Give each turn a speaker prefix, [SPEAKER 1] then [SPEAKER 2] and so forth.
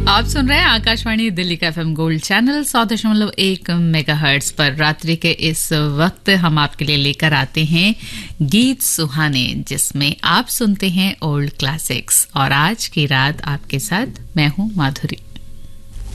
[SPEAKER 1] आप सुन रहे हैं आकाशवाणी दिल्ली का एफएम गोल्ड चैनल 100.1 मेगाहर्ट्ज पर। रात्रि के इस वक्त हम आपके लिए लेकर आते हैं गीत सुहाने, जिसमें आप सुनते हैं ओल्ड क्लासिक्स। और आज की रात आपके साथ मैं हूं माधुरी।